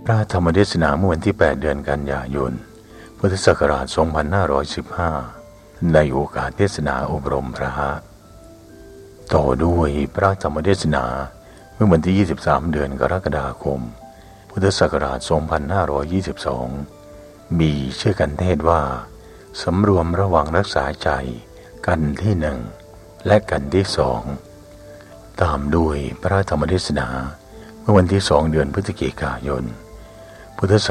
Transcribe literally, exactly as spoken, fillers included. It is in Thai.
พระธรรมเทศนาเมื่อวันที่แปดเดือนกันยายนพุทธศักราชสองพันห้าร้อยสิบห้าในโอกาสเทศนาอบรมพระต่อด้วยพระธรรมเทศนาเมื่อวันที่ยี่สิบสามเดือนกรกฎาคมพุทธศักราชสองพันห้าร้อยยี่สิบสองมีชื่อกันเทศว่าสำรวมระวังรักษาใจกันที่หนึ่งและกันที่สองตามด้วยพระธรรมเทศนาเมื่อวันที่สองเดือนพฤศจิกายนพุทธ